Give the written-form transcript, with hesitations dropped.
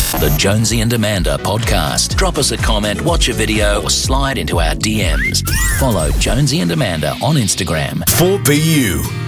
The Jonesy and Amanda podcast. Drop us a comment, watch a video, or slide into our DMs. Follow Jonesy and Amanda on Instagram. 4BU.